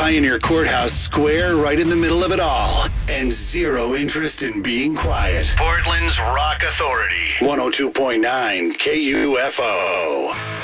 Pioneer Courthouse Square right in the middle of it all. And zero interest in being quiet. Portland's Rock Authority. 102.9 KUFO.